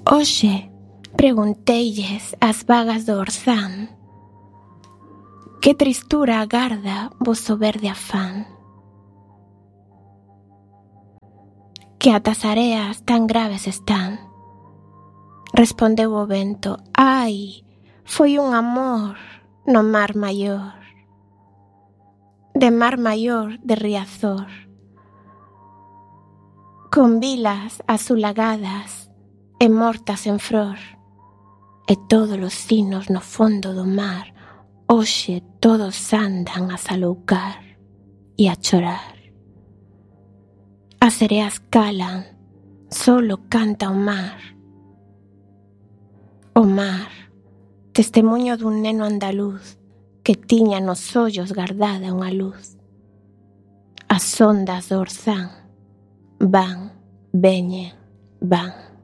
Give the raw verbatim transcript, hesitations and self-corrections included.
Hoxe pregunteilles as vagas do Orzán que tristura agarda voso verde afán, que atas areas tan graves están. Respondeu o vento: ai, foi un amor no mar maior, de mar maior de Riazor, con vilas azulagadas e mortas en flor, e todos os sinos no fondo do mar hoxe todos andan a saloucar e a chorar. As sereas calan, solo canta o mar. O mar, testemuño dun neno andaluz que tiña nos ollos gardada unha luz. As ondas do Orzán van, veñen, van.